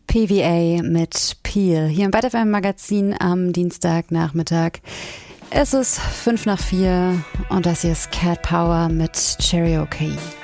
PVA mit Peel hier im BetFM Magazin am Dienstagnachmittag. Es ist 3:55 und das hier ist Cat Power mit Cherokee.